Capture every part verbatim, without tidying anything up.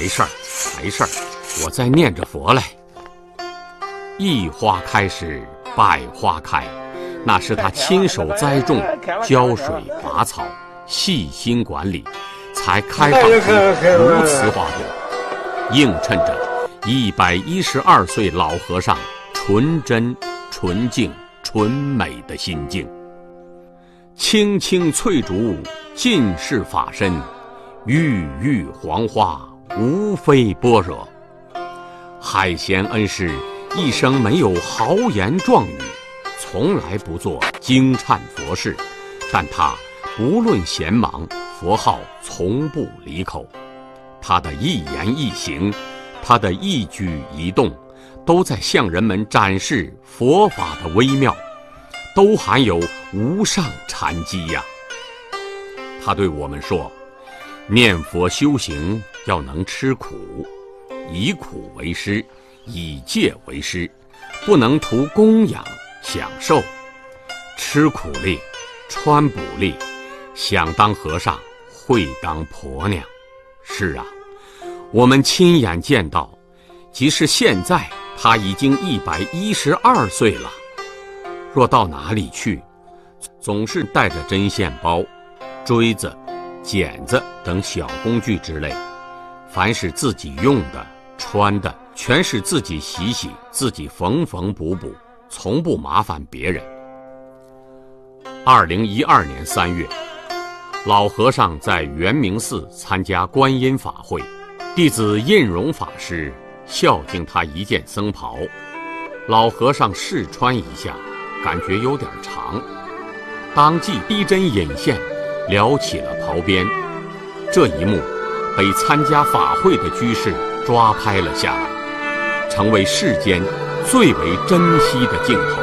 事儿，没事儿，我在念着佛嘞。一花开时，百花开，那是他亲手栽种、浇水拔草、细心管理，才开放出如此花朵，映衬着一百一十二岁老和尚纯真、纯净、纯美的心境。青青翠竹尽是法身，郁郁黄花无非般若。海贤恩师一生没有豪言壮语，从来不做惊忏佛事，但他不论闲忙，佛号从不离口。他的一言一行，他的一举一动，都在向人们展示佛法的微妙，都含有无上禅机呀。他对我们说，念佛修行要能吃苦，以苦为师，以戒为师，不能图供养享受，吃苦力，穿补力，想当和尚会当婆娘。是啊，我们亲眼见到，即使现在他已经一百一十二岁了，若到哪里去，总是带着针线包、锥子、剪子等小工具之类，凡是自己用的、穿的，全是自己洗洗，自己缝缝补补，从不麻烦别人。二零一二年三月，老和尚在圆明寺参加观音法会，弟子印容法师孝敬他一件僧袍，老和尚试穿一下，感觉有点长，当即逼针引线，撩起了袍边。这一幕被参加法会的居士抓拍了下来，成为世间最为珍惜的镜头。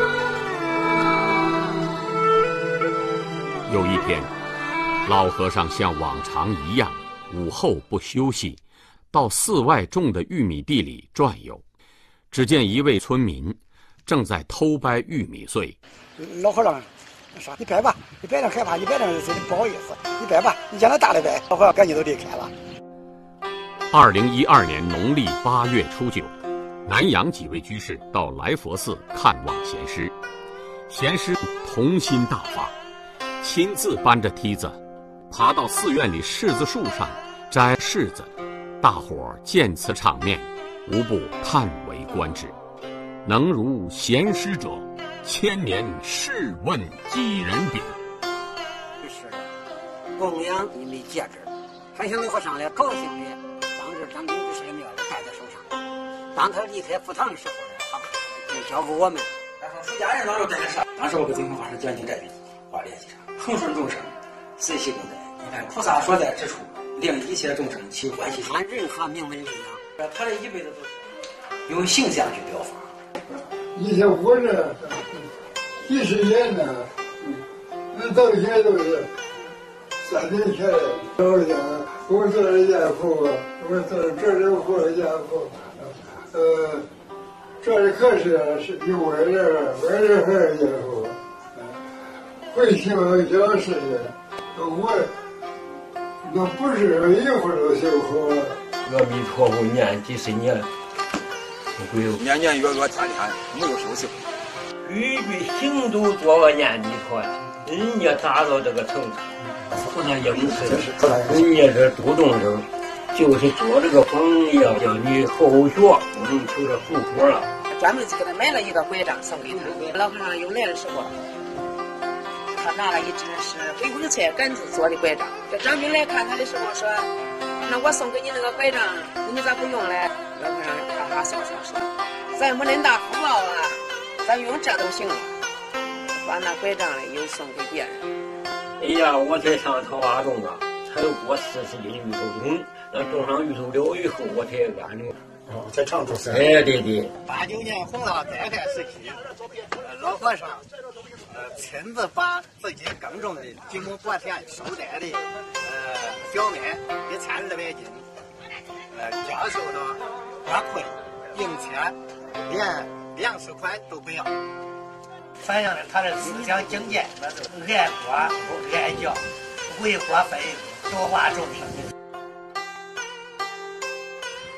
有一天，老和尚像往常一样，午后不休息，到寺外种的玉米地里转悠。只见一位村民正在偷掰玉米穗。 老和尚说：“你掰吧，你掰着害怕，你掰着不好意思，你掰吧，你将来大了掰。”老和尚赶紧都离开了。 二零一二年农历八月初九，南阳几位居士到来佛寺看望贤师，贤师童心大发，亲自搬着梯子爬到寺院里柿子树上摘柿子，大伙儿见此场面，无不叹为观止。能如贤师者，千年试问几人比？ 是的，供养你的戒指，还想老和尚来高兴的，当时张炳居士的庙里戴在手上。当他离开佛堂的时候呢，他就交给我们。 他说：“出家人哪有这个事？当时我跟净空法师讲经这笔话联系上，恒顺众生，随喜共在。你看菩萨所在之处，令一切众生起欢喜心。 按任何名门力量， 他这一辈子都是用形象去表法。 以前我这几十年呢，那到现在都是三年前的。我讲，我做了家父，我做了这里活的家父，呃，这里可是是有我这我这还是家父，会修小事情，我那不是一会儿都修好了。 阿弥陀佛念几十年。 年年月月天天没有休息， 句句行都做个念弥陀呀，人家达到这个程度，不能应试，人家这主动生，就是做这个榜样，叫你后学，我们求着福果了。 专门给他买了一个拐杖送给他，老和尚又来的时候，他拿了一只是回光菜杆子做的拐杖。这张兵来看他的时候说：“那我送给你那个拐杖，你咋不用嘞？”老和尚哈哈笑笑说：“咱没恁大福报啊，咱用这都行了。”把那拐杖嘞又送给别人。 哎呀，我才上桃花洞啊，才过四十斤芋头种，那种上芋头了以后，我才安定。 哦，在长洲山。 哎，对对。 八九年弘道代代时期，老和尚呃亲自把自己耕种的金木薄田收带的呃小麦一千二百斤，呃教授了花卉、银钱，连粮食款都不要，反映了他的思想境界，那是爱国不爱教，为国分忧，多化众生。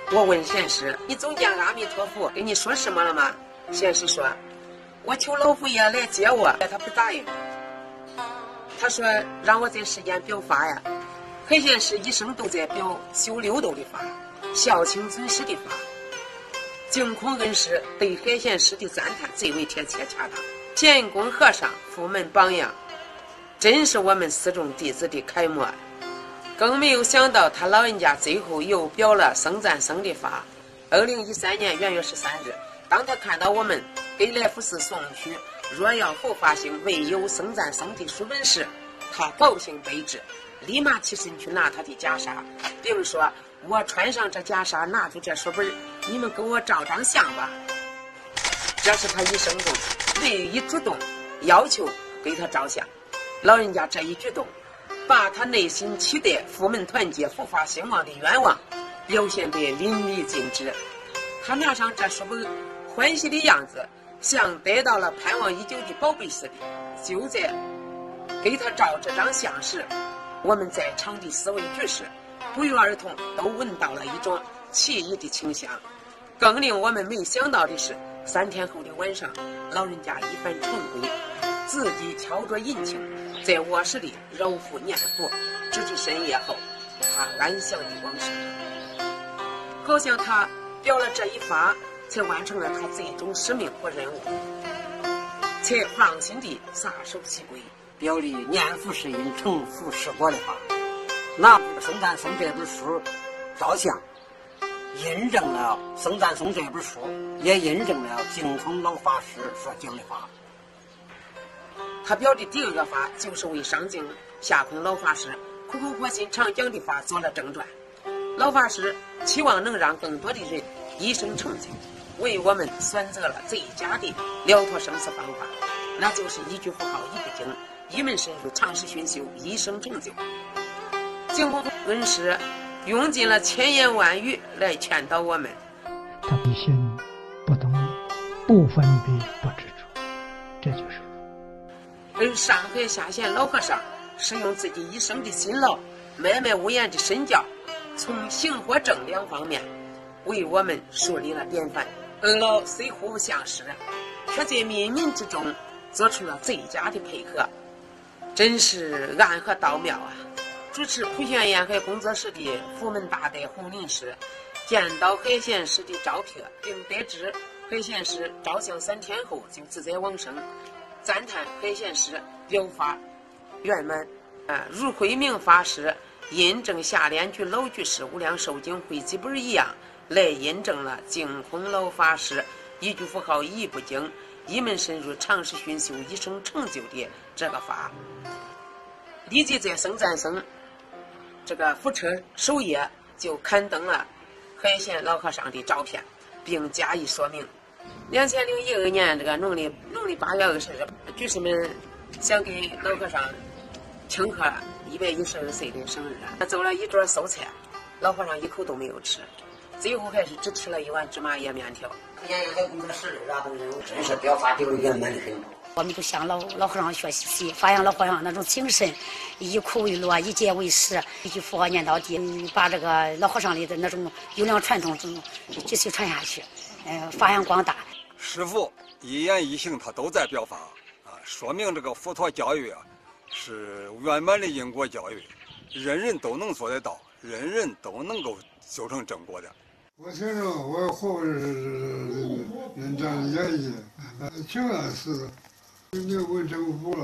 我问贤师，你总见阿弥陀佛跟你说什么了吗？贤师说，我求老佛爷来接我，他不答应。他说让我在世间表法呀。黑贤师一生都在表修六斗的法，孝亲尊师的法。净空恩师对黑贤师的赞叹最为贴切恰当。贤公和尚佛门榜样，真是我们四众弟子的楷模。更没有想到他老人家最后又表了僧赞僧的法。二零一三年元月十三日，当他看到我们给来福寺送去若要后发行未有僧赞僧的书本时，他高兴悲之，立马起身去拿他的袈裟，并说，我穿上这袈裟，拿出这书本，你们给我照张相吧。这是他一生中唯一主动要求给他照相。老人家这一举动，把他内心期待佛门团结佛法兴旺的愿望表现得淋漓尽致。他拿上这书本，欢喜的样子像得到了盼望已久的宝贝似的。就在给他照这张相时，我们在场的四位居士不约而同都闻到了一种奇异的清香。更令我们没想到的是，三天后的晚上，老人家一番晨归，自己敲着引磬，在卧室里揉腹念佛，直至深夜后，他安详的往生。好像他表了这一法，才完成了他最终使命和任务，才放心地撒手西归。 表里念佛是因，成佛是果的法。拿僧赞僧这本书照相，印证了僧赞僧这本书，也印证了净空老法师所讲的法。 他表的第二个法，就是为上净下空老法师苦口婆心常讲的法做了正传。老法师期望能让更多的人一生成就，为我们选择了最佳的了脱生死方法，那就是一句佛号一部经，一门深入，长时熏修，一生成就。净空恩师用尽了千言万语来劝导我们。 他的心不动，不分别，不执着，这就是而上海下县老和尚是用自己一生的辛劳，脉脉无言的身教，从行和正两方面为我们树立了典范。二老虽互不相识，却在冥冥之中做出了最佳的配合，真是暗合道妙啊！主持普贤沿海工作室的佛门大德洪林师见到海贤师的照片，并得知海贤师照相三天后就自在往生，赞叹海贤师表法圆满。啊，如慧明法师印证下联居老居士无量寿经汇集本一样，来印证了净空老法师一句佛号一部经，一门深入，长时熏修，一生成就的这个法。立即在僧赞僧这个佛车首页就刊登了海贤老和尚的照片，并加以说明。两千零一二年这个农历农历八月二十日，居士们想给老和尚庆贺一百一十二岁的生日，他做了一桌素菜，老和尚一口都没有吃，最后还是只吃了一碗芝麻叶面条。 沿海工作室的这人物真是表法丢圆满的很。 我们就向老老和尚学习，发扬老和尚那种精神，以苦为乐，以戒为师，一句佛号念到底，把这个老和尚里的那种优良传统继续传下去，呃，发扬光大。 师父一言一行他都在表法啊，说明这个佛陀教育啊是圆满的因果教育，人人都能做得到，人人都能够修成正果的。 我听着我后是人这样演绎，挺安似的。没有问政府了，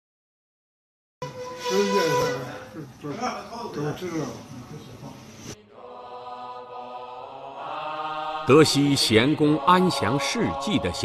世界上都都知道。 得悉贤公安详事迹的消